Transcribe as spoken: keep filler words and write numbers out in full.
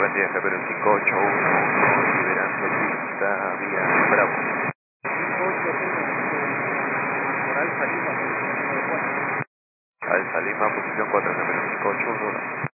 Buen día, Japero cinco ocho uno, liberando pista vía Bravo. cinco ocho uno, por Alfa Lima, posición cuatro. Alfa Lima, posición cuatro, Japero cinco ocho uno.